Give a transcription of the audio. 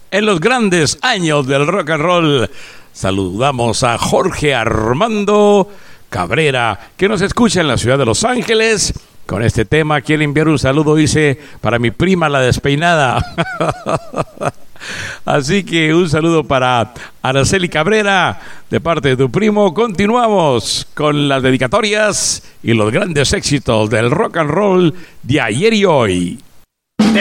en los grandes años del rock and roll. Saludamos a Jorge Armando Cabrera, que nos escucha en la ciudad de Los Ángeles. Con este tema quiere enviar un saludo, dice, para mi prima la despeinada. Así que un saludo para Araceli Cabrera, de parte de tu primo. Continuamos con las dedicatorias y los grandes éxitos del rock and roll de ayer y hoy.